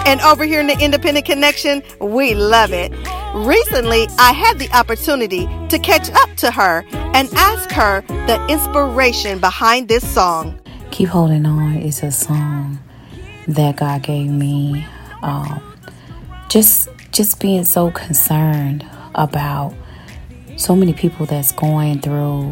And over here in the Independent Connection, we love it. Recently, I had the opportunity to catch up to her and ask her the inspiration behind this song. Keep Holding On is a song that God gave me. Just being so concerned about so many people that's going through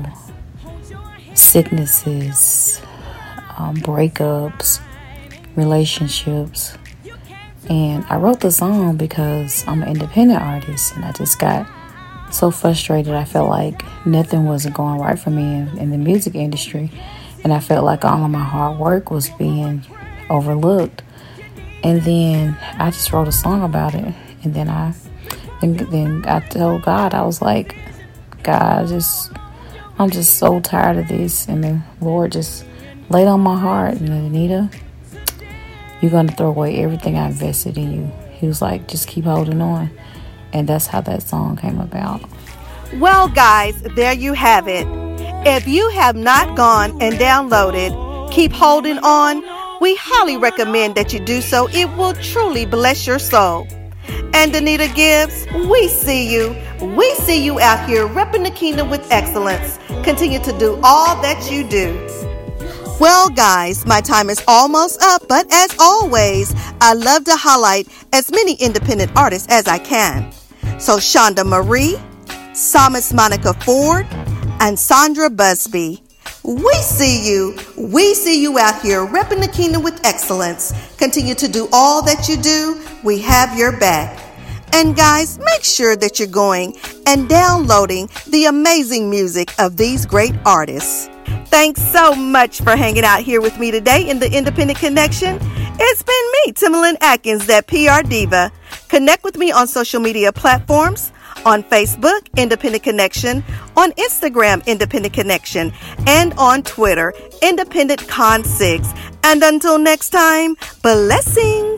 sicknesses, breakups, relationships. And I wrote the song because I'm an independent artist, and I just got so frustrated. I felt like nothing wasn't going right for me in the music industry, and I felt like all of my hard work was being overlooked. And then I just wrote a song about it, and then I told God, I was like, God, I'm just so tired of this. And the Lord just laid on my heart, and Anita, you're going to throw away everything I invested in you. He was like, just keep holding on. And that's how that song came about. Well, guys, there you have it. If you have not gone and downloaded Keep Holding On, we highly recommend that you do so. It will truly bless your soul. And Anita Gibbs, we see you. We see you out here repping the kingdom with excellence. Continue to do all that you do. Well, guys, my time is almost up, but as always, I love to highlight as many independent artists as I can. So Shonda Marie, Psalmist Monica Ford, and Sandra Busby, we see you. We see you out here repping the kingdom with excellence. Continue to do all that you do. We have your back. And guys, make sure that you're going and downloading the amazing music of these great artists. Thanks so much for hanging out here with me today in the Independent Connection. It's been me, Timberland Atkins, that PR diva. Connect with me on social media platforms. On Facebook, Independent Connection. On Instagram, Independent Connection. And on Twitter, Independent Con 6. And until next time, blessings.